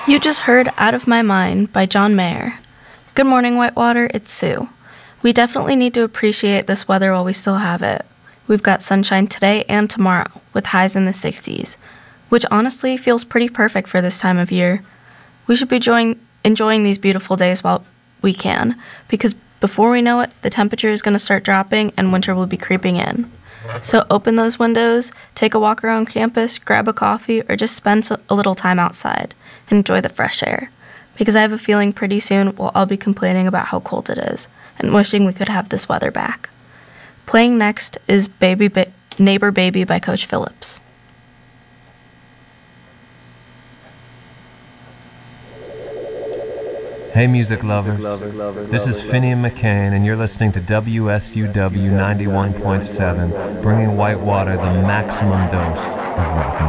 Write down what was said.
You just heard Out of My Mind by John Mayer. Good morning, Whitewater. It's Sue. We definitely need to appreciate this weather while we still have it. We've got sunshine today and tomorrow, with highs in the 60s, which honestly feels pretty perfect for this time of year. We should be enjoying these beautiful days while we can, because before we know it, the temperature is going to start dropping and winter will be creeping in. So open those windows, take a walk around campus, grab a coffee, or just spend a little time outside and enjoy the fresh air. Because I have a feeling pretty soon we'll all be complaining about how cold it is and wishing we could have this weather back. Playing next is Neighbor Baby by Coach Phillips. Hey music lovers, this is Finian McCain and you're listening to WSUW 91.7, bringing Whitewater the maximum dose of rock and roll.